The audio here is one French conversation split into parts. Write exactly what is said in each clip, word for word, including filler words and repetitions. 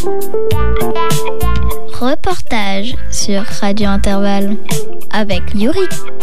Reportage sur Radio Intervalle avec Yuri.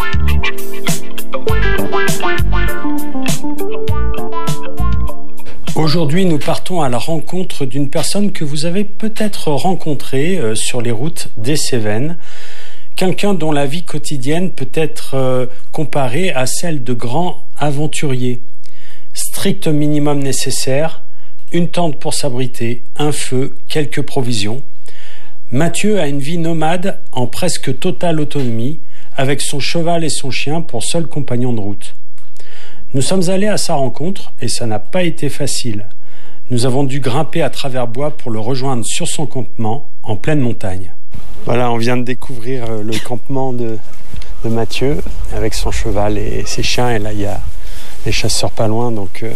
Aujourd'hui, nous partons à la rencontre d'une personne que vous avez peut-être rencontrée euh, sur les routes des Cévennes. Quelqu'un dont la vie quotidienne peut être euh, comparée à celle de grands aventuriers. Strict minimum nécessaire, une tente pour s'abriter, un feu, quelques provisions. Mathieu a une vie nomade en presque totale autonomie, avec son cheval et son chien pour seul compagnon de route. Nous sommes allés à sa rencontre et ça n'a pas été facile. Nous avons dû grimper à travers bois pour le rejoindre sur son campement en pleine montagne. Voilà, on vient de découvrir le campement de, de Mathieu avec son cheval et ses chiens. Et là, il y a les chasseurs pas loin, donc euh,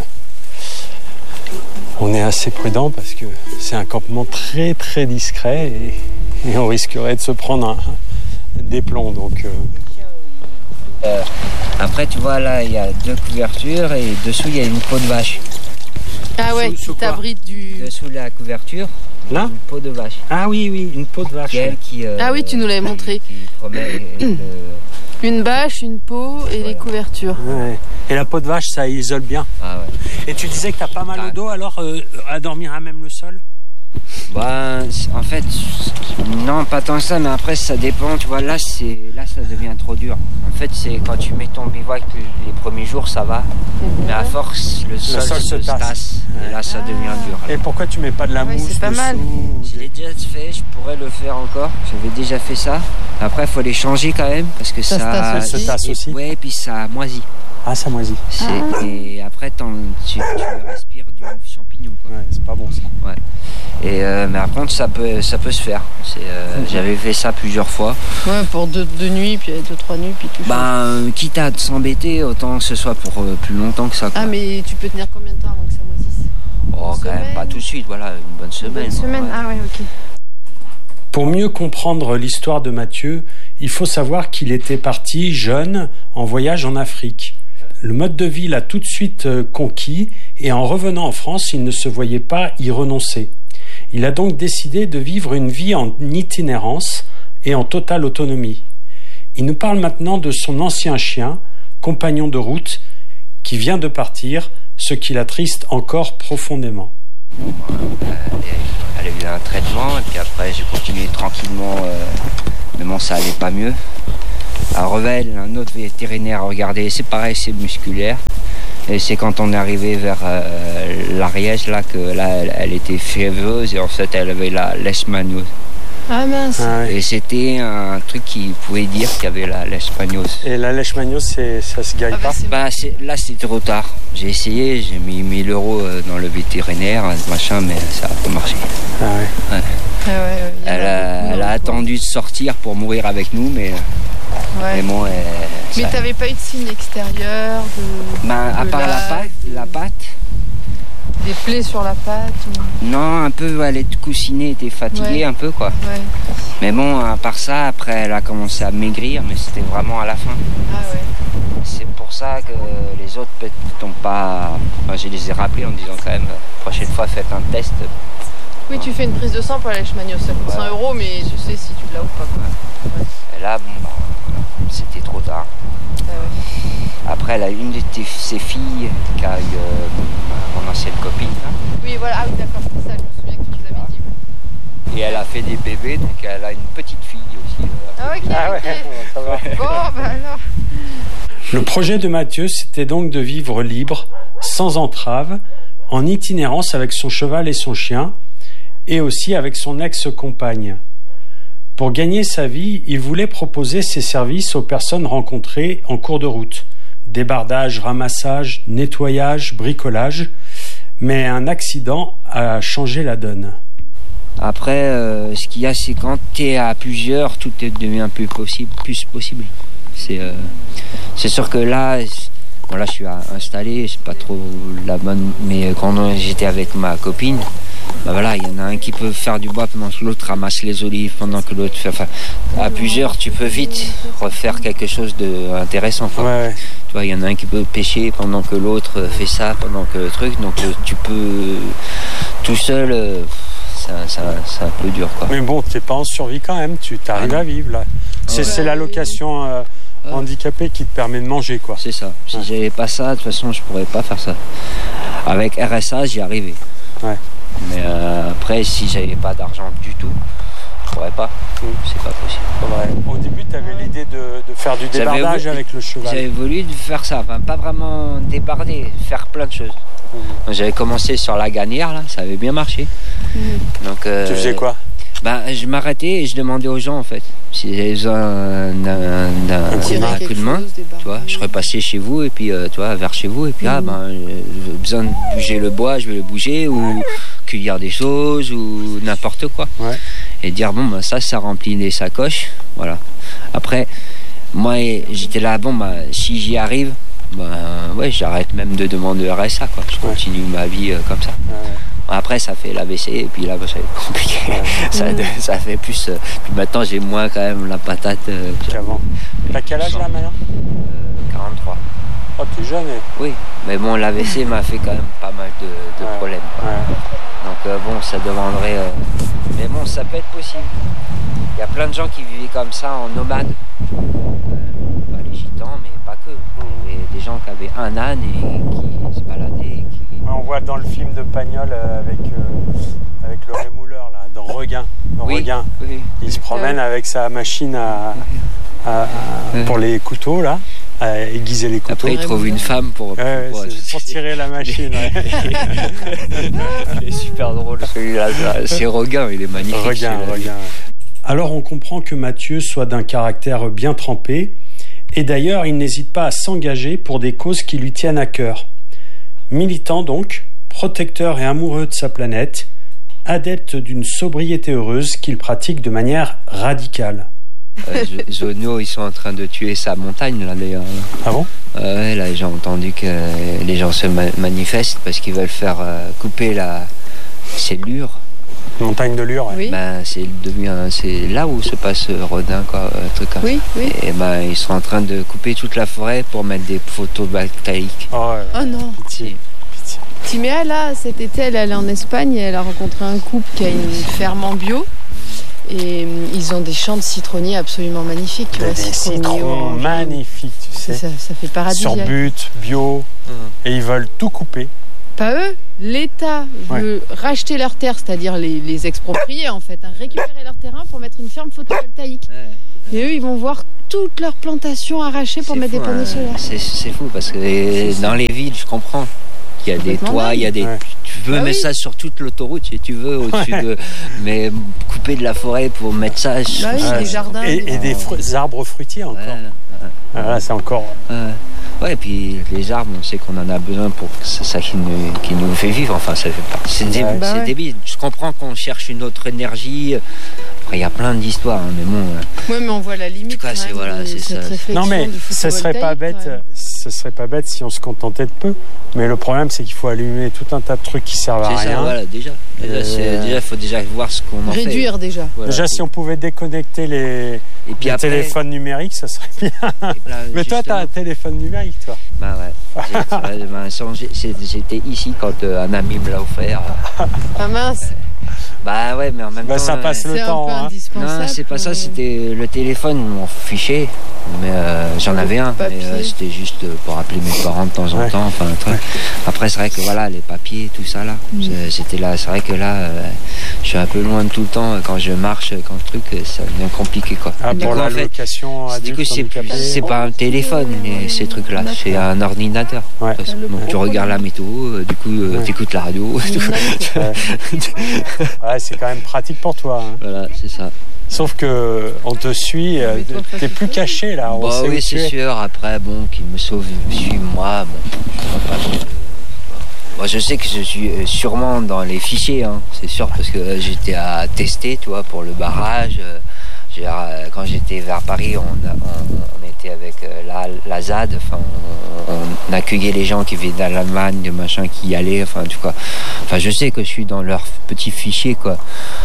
on est assez prudent parce que c'est un campement très très discret et, et on risquerait de se prendre un, des plombs. Donc, euh, Euh, après, tu vois, là, il y a deux couvertures et dessous, il y a une peau de vache. Ah ouais, Sous- sous qui quoi t'abrite du... Dessous la couverture, Là une peau de vache. Ah oui, oui, une peau de vache. Qui, elle, qui, euh, Ah oui, tu nous l'avais qui- montré. Qui promet le- Une bâche, une peau et Voilà. les couvertures. Ouais. Et la peau de vache, ça isole bien. Ah ouais. Et tu disais que t'as pas mal au dos, alors euh, à dormir à même le sol? Bah, c- en fait, non, pas tant que ça, mais après, ça dépend. Tu vois, là, c'est, là, ça devient trop dur. En fait, c'est quand tu mets ton bivouac les premiers jours, ça va. Mais à force, le sol, sol se se tasse. tasse. Et là, ça Ah. devient dur. Et pourquoi tu mets pas de la Ouais, mousse c'est pas dessous mal. ou Je des- l'ai déjà fait, je pourrais le faire encore. J'avais déjà fait ça. Après, il faut les changer quand même parce que Ça ça, se tasse aussi. Ça se tasse et- aussi. Ouais, puis ça moisit. Ah, ça moisit. C'est- Ah. Et après, t'en- tu, tu respires du champignon, quoi. Ouais, c'est pas bon ça. Et euh, mais par contre, ça peut, ça peut se faire. C'est, euh, Mhm. J'avais fait ça plusieurs fois. Ouais, pour deux, deux nuits, puis deux, trois nuits, puis tu fais. Ben, euh, quitte à s'embêter, autant que ce soit pour euh, plus longtemps que ça, quoi. Ah, mais tu peux tenir combien de temps avant que ça moisisse? Oh, une quand même semaine. pas tout de suite, voilà, une bonne semaine. Une semaine, ouais. ah ouais, ok. Pour mieux comprendre l'histoire de Mathieu, il faut savoir qu'il était parti jeune en voyage en Afrique. Le mode de vie l'a tout de suite euh, conquis et en revenant en France, il ne se voyait pas y renoncer. Il a donc décidé de vivre une vie en itinérance et en totale autonomie. Il nous parle maintenant de son ancien chien, compagnon de route, qui vient de partir, ce qui l'attriste encore profondément. Elle a eu un traitement et puis après j'ai continué tranquillement, euh, mais bon ça allait pas mieux. À Revel, un autre vétérinaire a regardé, c'est pareil, c'est musculaire. Et c'est quand on est arrivé vers euh, l'Ariège là que là elle, elle était fiévreuse et en fait elle avait la leishmaniose. Ah mince. Ah ouais. Et c'était un truc qui pouvait dire qu'il y avait la leishmaniose. Et la leishmaniose, c'est, ça se gagne Ah bah, pas. c'est- Bah, c'est, là c'était trop tard. J'ai essayé, j'ai mis mille euros euh, dans le vétérinaire, machin, mais ça n'a pas marché. Ah ouais. Ah ouais, ouais, il y en Elle a a, beaucoup, elle a donc, attendu de sortir pour mourir avec nous, mais, ouais. mais bon. Elle, Mais ça- t'avais pas eu de signe extérieur, de... bah, à de part la la- patte, la patte, des plaies sur la patte ou... non, un peu, elle était coussinée, était fatiguée Ouais. un peu, quoi. Ouais. Mais bon, à part ça, après, elle a commencé à maigrir, mais c'était vraiment à la fin. Ah ouais. C'est pour ça que les autres peut-être n'ont pas. Enfin, je les ai rappelés en disant quand même, prochaine fois, faites un test. Oui, tu fais une prise de sang pour la leishmaniose, ça coûte Ouais. cent euros, mais tu sais si tu l'as ou pas, quoi. Et là, bon, bah, c'était trop tard. Ah ouais. Après, elle a une de tes- ses filles qui a eu euh, mon ancienne copine. Là. Oui, voilà, ah oui, d'accord, c'est ça, je me souviens que tu nous avais dit. Ouais. Et elle a fait des bébés, donc elle a une petite fille aussi. euh. Ah, ok, Ah ouais, ok. ça va. Bon, bah alors. Le projet de Mathieu, c'était donc de vivre libre, sans entrave, en itinérance avec son cheval et son chien, et aussi avec son ex-compagne. Pour gagner sa vie, il voulait proposer ses services aux personnes rencontrées en cours de route. Débardage, ramassage, nettoyage, bricolage. Mais un accident a changé la donne. Après, euh, ce qu'il y a, c'est quand tu es à plusieurs, tout devient plus possible. Plus possible. C'est, euh, c'est sûr que là, bon, là, je suis installé, c'est pas trop la bonne. Mais quand j'étais avec ma copine, bah voilà, il y en a un qui peut faire du bois pendant que l'autre ramasse les olives, pendant que l'autre fait. Enfin, à plusieurs, tu peux vite refaire quelque chose d'intéressant. Ouais, ouais. Tu vois, il y en a un qui peut pêcher pendant que l'autre fait ça, pendant que le truc. Donc, tu peux tout seul. c'est un, c'est un, c'est un peu dur, quoi. Mais bon, t'es pas en survie quand même, tu t'arrives Ah, à vivre là. C'est, Ouais. c'est l'allocation euh, Ouais. handicapée qui te permet de manger, quoi. C'est ça. Si Ouais. j'avais pas ça, de toute façon, je pourrais pas faire ça. Avec R S A, j'y arrivais. Ouais. Mais euh, après, si j'avais pas d'argent du tout, je pourrais pas. Mm. C'est pas possible. Ouais. Au début, t'avais l'idée de, de faire du J'avais débardage voulu- avec le cheval. J'avais voulu de faire ça, enfin pas vraiment débarder, faire plein de choses. Mhm. J'avais commencé sur la gagnère, là, ça avait bien marché. Donc, euh, Tu faisais quoi? bah, je m'arrêtais et je demandais aux gens, en fait, s'ils avaient besoin d'un, d'un, Un coup de d'un main. coup de main. Tu vois, je repassais chez vous et puis euh, tu vois, vers chez vous et puis ah ben j'ai besoin de bouger le bois, je vais le bouger ou cueillir des choses ou n'importe quoi. Ouais. Et dire bon ben ça ça remplit les sacoches, voilà. Après moi j'étais là bon ben si j'y arrive ben ouais j'arrête même de demander R S A quoi. Je Ouais. continue ma vie euh, comme ça. Ouais. Après ça fait l'A V C et puis là ben, ça va être compliqué. ça, ça fait plus. Euh, puis maintenant j'ai moins quand même la patate. Euh, Qu'avant. T'as quel âge là maintenant? euh, quarante-trois. Oh, t'es jeune. eh. Oui, mais bon, l'A V C m'a fait quand même pas mal de, de Ouais. problèmes. quoi. Ouais. Donc euh, bon, ça demanderait... euh, Mais bon, ça peut être possible. Il y a plein de gens qui vivaient comme ça en nomade. Euh, pas les gitans, mais pas que. Il y avait des gens qui avaient un âne et qui se baladaient. Qui... Ouais, on voit dans le film de Pagnol euh, avec, euh, avec le rémouleur, là, dans Regain. Dans Oui, Regain. oui. Il se promène avec sa machine à, à- à- Ouais. pour les couteaux, là, à aiguiser les couteaux. Après, ils trouvent une femme pour... Ouais, ouais, pour- c'est pour tirer la machine. Ouais. Il est super drôle celui-là. C'est Regain, il est magnifique. Regain, celui-là. Regain. ouais. Alors on comprend que Mathieu soit d'un caractère bien trempé, et d'ailleurs il n'hésite pas à s'engager pour des causes qui lui tiennent à cœur. Militant donc, protecteur et amoureux de sa planète, adepte d'une sobriété heureuse qu'il pratique de manière radicale. Euh, Z- Zonio, ils sont en train de tuer sa montagne, là, d'ailleurs. Ah bon? Euh, ouais, là, j'ai entendu que les gens se ma- manifestent parce qu'ils veulent faire euh, couper la cellule. Montagne de Lure, ouais. Oui, Ben, c'est devenu un- c'est là où se passe euh, Rodin, quoi, un truc comme oui, oui. ça. Et ben, ils sont en train de couper toute la forêt pour mettre des photovoltaïques. Oh, ouais. Oh non. Pitié, pitié. Timéa, là, cet été, elle est allée en Espagne et elle a rencontré un couple qui a une ferme en bio. Et hum, ils ont des champs de citronniers absolument magnifiques. Tu Des vois, citronniers citrons orange. magnifiques, tu C'est sais. Ça, ça fait Sur paradisiaque. but, bio, et ils veulent tout couper. Pas eux, l'État veut racheter leurs terres, c'est-à-dire les, les exproprier en fait, hein, récupérer leur terrain pour mettre une ferme photovoltaïque. Ouais. Et eux, ils vont voir toutes leurs plantations arrachées pour C'est mettre fou, des panneaux hein. solaires. C'est, c'est fou parce que euh, dans les villes, je comprends. Il y a des Complètement toits, il y a des. Ouais. Tu peux Ah mettre oui. ça sur toute l'autoroute si tu veux, au-dessus Ouais. de. Mais couper de la forêt pour mettre ça. je Bah oui, trouve ça- des jardins. Et, et des fru- arbres fruitiers encore. Ouais, Ah, là, c'est encore. ouais. Ouais, et puis les arbres, on sait qu'on en a besoin pour que c'est ça qui nous, qui nous fait vivre. Enfin, ça fait pas. C'est, dé- Ouais. Bah c'est ouais. débile. Je comprends qu'on cherche une autre énergie. Après, il y a plein d'histoires, hein, mais bon. euh, Ouais, mais on voit la limite. En tout cas, quand c'est- même voilà, de c'est cette ça. réflexion Non mais du ce serait pas photovoltaïque, bête, quand même. ce serait pas bête si on se contentait de peu. Mais le problème c'est qu'il faut allumer tout un tas de trucs qui servent à C'est rien. ça, voilà, déjà. Déjà, Euh, c'est- déjà, il faut déjà voir ce qu'on en fait. Réduire déjà. Voilà. Déjà si on pouvait déconnecter les, Et puis les après, téléphones numériques, ça serait bien. et là, Mais toi t'as un justement- téléphone numérique toi. Bah ouais. J'ai- c'est vrai, ben, sans- j'ai- c'est- J'étais ici quand euh, un ami me l'a offert. Ah mince, Bah ouais, mais en même Bah, temps. ça passe euh, le c'est un temps, peu hein. indispensable. Non, c'est pas ça, pour- c'était le téléphone, on m'en fichait. Mais euh, j'en Le avais un, mais papier. euh, c'était juste pour appeler mes parents de temps en Ouais. temps. Enfin, un truc. Après, c'est vrai que voilà, les papiers, tout ça là, Mm. c'est- c'était là. C'est vrai que là, euh, je suis un peu loin de tout le temps. Quand je marche, quand le truc, euh, ça devient compliqué quoi. Ah, Du pour coup, en fait, l'allocation du adulte coup, c'est, handicapé. c'est pas un téléphone, les- ces trucs-là, c'est un ordinateur. Ouais. Parce- Le donc, tu propos, regardes la météo, euh, du coup, euh, Ouais. tu écoutes la radio. Une note. Ouais, c'est quand même pratique pour toi. hein. Voilà, c'est ça. Sauf que on te suit, euh, Mais toi, t'es pas plus tout caché là. On Bah sait où oui, tu c'est es. sûr. Après, bon, qu'il me sauve, suive moi, bon, je vois pas trop de- Moi, je sais que je suis euh, sûrement dans les fichiers, hein, c'est sûr, parce que euh, j'étais à tester, tu vois, pour le barrage. euh, j'ai, euh, quand j'étais vers Paris, on, a- on, on était avec euh, la, la Z A D, enfin, on, on accueillait les gens qui venaient d'Allemagne, de machin, qui y allaient, enfin, tu vois. Enfin, je sais que je suis dans leur petit fichier, quoi.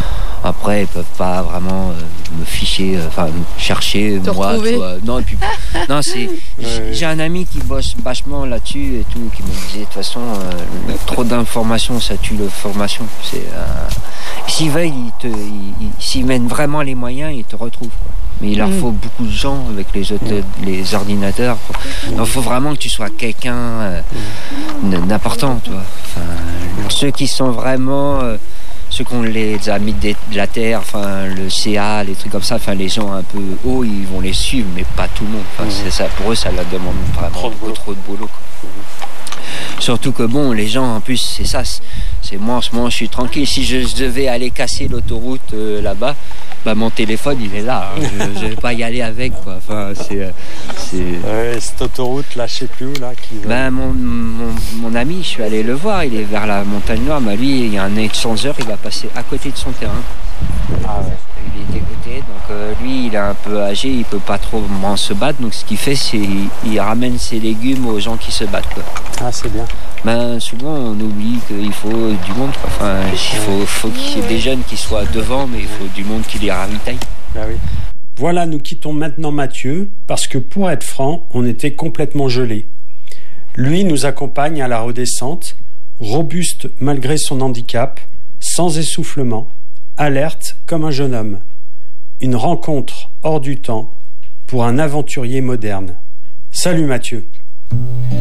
Après, ils peuvent pas vraiment euh, me ficher, enfin me chercher Te moi. retrouver. Toi. Non, et puis non, c'est. Ouais. J'ai un ami qui bosse vachement là-dessus et tout, qui me disait de toute façon, euh, trop d'informations, ça tue la formation. C'est. Euh, s'ils veulent, ils te, ils, ils, s'ils mettent vraiment les moyens, ils te retrouvent. Quoi. Mais il leur Mm. faut beaucoup de gens avec les autres, les ordinateurs. Il faut vraiment que tu sois quelqu'un euh, d'important, tu vois. Enfin, ceux qui sont vraiment, euh, ceux qui ont les amis de la terre, enfin le C A, les trucs comme ça, enfin les gens un peu hauts, ils vont les suivre, mais pas tout le monde. Enfin, c'est ça, pour eux, ça leur demande vraiment Trop de beaucoup boulot. trop de boulot. Quoi. Surtout que bon, les gens en plus, c'est ça. C'est moi en ce moment, je suis tranquille. Si je devais aller casser l'autoroute euh, là-bas, bah mon téléphone il est là. Hein. Je, je vais pas y aller avec quoi. Enfin, c'est, c'est... Ouais, cette autoroute là, je sais plus où là. Qui... Ben, mon, mon, mon ami, je suis allé le voir. Il est vers la montagne noire. Bah, lui, il y a un échangeur, il va passer à côté de son terrain. Ah ouais. Il est dégoûté, donc euh, lui il est un peu âgé, il peut pas trop vraiment se battre, donc ce qu'il fait c'est il, il ramène ses légumes aux gens qui se battent quoi. Ah c'est bien. Ben souvent on oublie qu'il faut du monde quoi. Enfin il faut, faut qu'il y ait des jeunes qui soient devant, mais il faut du monde qui les ravitaille. Ah oui. Voilà, nous quittons maintenant Mathieu parce que pour être franc, on était complètement gelés. Lui nous accompagne à la redescente, robuste malgré son handicap, sans essoufflement, alerte comme un jeune homme. Une rencontre hors du temps pour un aventurier moderne. Salut Mathieu.